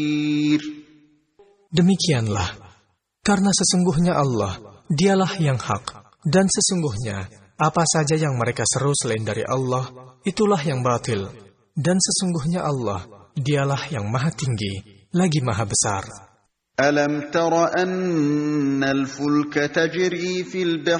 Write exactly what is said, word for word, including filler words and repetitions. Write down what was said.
Demikianlah, karena sesungguhnya Allah, dialah yang hak, dan sesungguhnya apa saja yang mereka seru selain dari Allah, itulah yang batil, dan sesungguhnya Allah, dialah yang maha tinggi, lagi maha besar. Alam tara anna al-fulka tajri fil